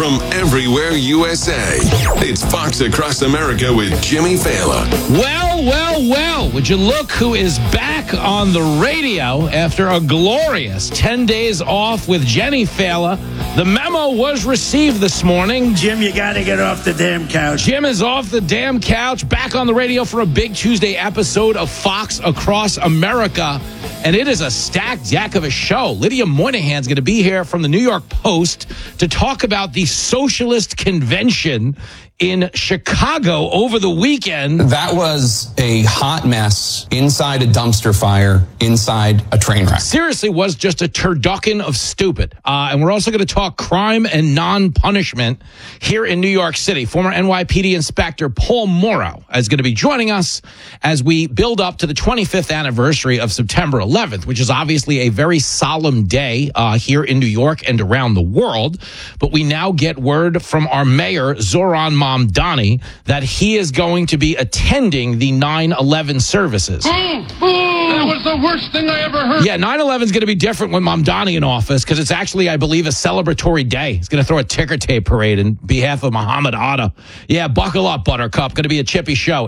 from everywhere USA. It's Fox Across America with Jimmy Fallon. Well, would you look who is back on the radio after a glorious 10 days off with Jenny Fallon. The memo was received this morning. Jim, you got to get off the damn couch. Jim is off the damn couch, back on the radio for a big Tuesday episode of Fox Across America. And it is a stacked deck of a show. Lydia Moynihan's going to be here from the New York Post to talk about the Socialist Convention in Chicago over the weekend. That was a hot mess inside a dumpster fire, inside a train wreck. Seriously, was just a turducken of stupid. And we're also going to talk crime and non-punishment here in New York City. Former NYPD Inspector Paul Mauro is going to be joining us as we build up to the 25th anniversary of September 11th, which is obviously a very solemn day here in New York and around the world. But we now get word from our mayor, Zoran Mamdani, that he is going to be attending the 9/11 services. That was the worst thing I ever heard. Yeah, 9/11 is going to be different with Mamdani in office because it's actually, I believe, a celebratory day. He's going to throw a ticker tape parade in behalf of Muhammad Atta. Yeah, buckle up, Buttercup. Going to be a chippy show.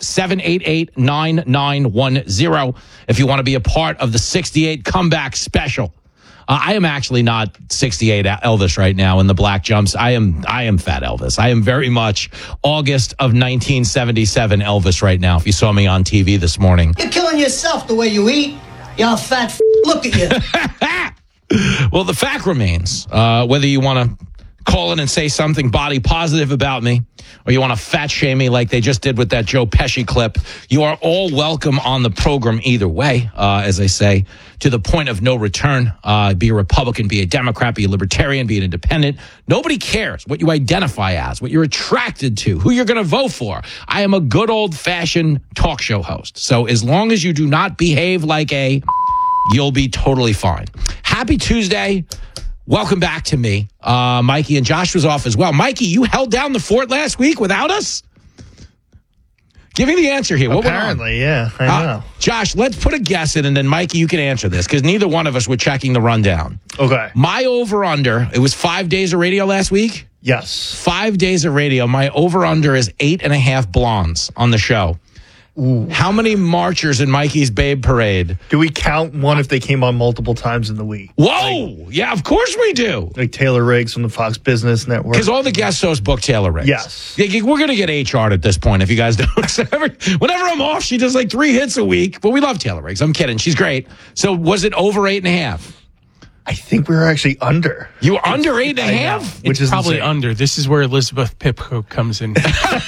888-788-9910 if you want to be a part of the 68 comeback special. I am actually not 68 Elvis right now in the black jumps. I am fat Elvis. I am very much August of 1977 Elvis right now. If you saw me on TV this morning. You're killing yourself the way you eat. You're a fat Look at you. Well, the fact remains, whether you want to call in and say something body positive about me, or you want to fat shame me like they just did with that Joe Pesci clip, you are all welcome on the program either way, as I say, to the point of no return. Be a Republican, be a Democrat, be a Libertarian, be an Independent. Nobody cares what you identify as, what you're attracted to, who you're going to vote for. I am a good old-fashioned talk show host. So as long as you do not behave like you'll be totally fine. Happy Tuesday. Welcome back to me. Mikey and Josh was off as well. Mikey, you held down the fort last week without us? Give me the answer here. What Apparently, yeah, I know. Josh, let's put a guess in, and then Mikey, you can answer this, because neither one of us were checking the rundown. Okay. My over-under, it was 5 days of radio last week? Yes. 5 days of radio. My over-under is 8.5 blondes on the show. Ooh. How many marchers in Mikey's Babe Parade? Do we count one if they came on multiple times in the week? Whoa! Yeah, of course we do. Like Taylor Riggs from the Fox Business Network. Because all the guest hosts book Taylor Riggs. Yes. Yeah, we're going to get HR'd at this point if you guys don't. Whenever I'm off, she does like 3 hits a week. But we love Taylor Riggs. I'm kidding. She's great. So was it over 8.5? I think we were actually under. You were under 8.5? Which is probably insane. Under. This is where Elizabeth Pipko comes in.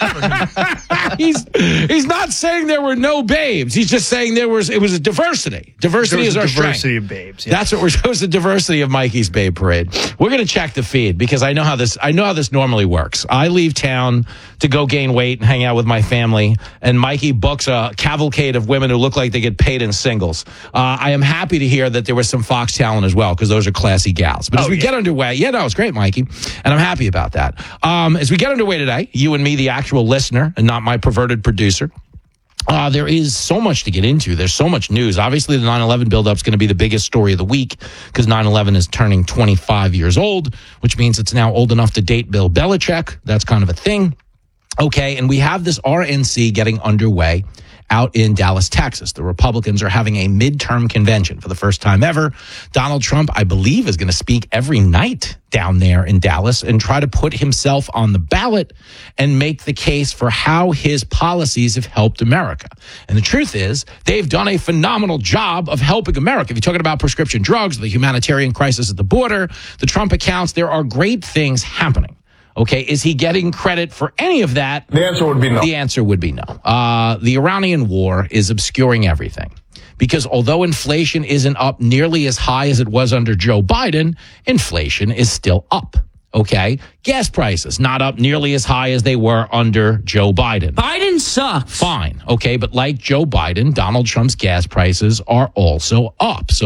He's not saying there were no babes. He's just saying it was a diversity. Diversity is our strength. Diversity of babes. Yes. That's what it was, the diversity of Mikey's Babe Parade. We're going to check the feed because I know how this normally works. I leave town to go gain weight and hang out with my family, and Mikey books a cavalcade of women who look like they get paid in singles. I am happy to hear that there was some Fox talent as well, because those are classy gals. But as we get underway, it's great, Mikey, and I'm happy about that. As we get underway today, you and me, the actual listener, and not my perverted producer, there is so much to get into. There's so much news. Obviously, the 9/11 buildup is going to be the biggest story of the week because 9/11 is turning 25 years old, which means it's now old enough to date Bill Belichick. That's kind of a thing. Okay, and we have this RNC getting underway out in Dallas, Texas. The Republicans are having a midterm convention for the first time ever. Donald Trump, I believe, is going to speak every night down there in Dallas and try to put himself on the ballot and make the case for how his policies have helped America. And the truth is, they've done a phenomenal job of helping America. If you're talking about prescription drugs, the humanitarian crisis at the border, the Trump accounts, there are great things happening. Okay, is he getting credit for any of that? The answer would be no. The answer would be no. The Iranian war is obscuring everything. Because although inflation isn't up nearly as high as it was under Joe Biden, inflation is still up. Okay? Gas prices not up nearly as high as they were under Joe Biden. Biden sucks. Fine. Okay, but like Joe Biden, Donald Trump's gas prices are also up. So